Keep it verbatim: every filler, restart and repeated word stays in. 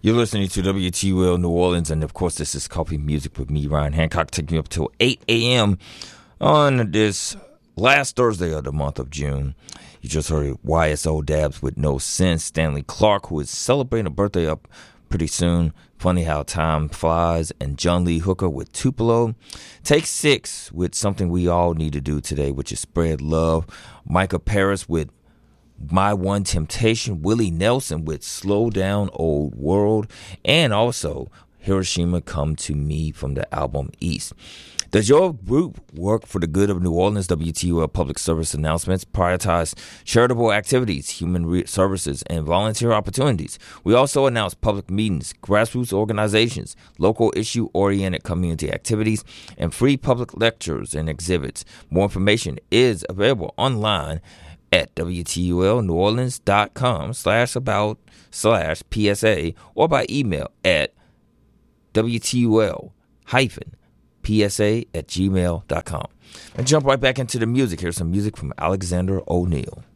You're listening to W T U L New Orleans, and of course, this is Coffee Music with me, Ryan Hancock, taking you up till eight a.m. on this last Thursday of the month of June. You just heard Y S O Dabs with No Sense, Stanley Clark, who is celebrating a birthday up pretty soon. Funny How Time Flies, and John Lee Hooker with Tupelo. Take Six with Something We All Need to Do Today, which is Spread Love. Micah Paris with My One Temptation. Willie Nelson with Slow Down Old World. And also Hiroshima Come to Me from the album East. Does your group work for the good of New Orleans? W T U L Public Service Announcements prioritize charitable activities, human re- services, and volunteer opportunities. We also announce public meetings, grassroots organizations, local issue-oriented community activities, and free public lectures and exhibits. More information is available online at W T U L New Orleans dot com slash about slash P S A or by email at W T U L hyphen P S A at gmail dot com. And jump right back into the music. Here's some music from Alexander O'Neal.